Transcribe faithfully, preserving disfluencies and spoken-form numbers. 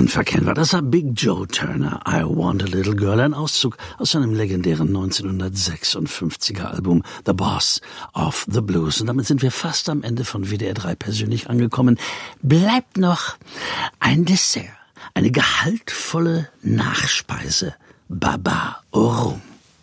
Unverkennbar, das war Big Joe Turner, I Want a Little Girl, ein Auszug aus seinem legendären neunzehnhundertsechsundfünfziger Album The Boss of the Blues. Und damit sind wir fast am Ende von W D R drei persönlich angekommen. Bleibt noch ein Dessert, eine gehaltvolle Nachspeise, Baba Orum.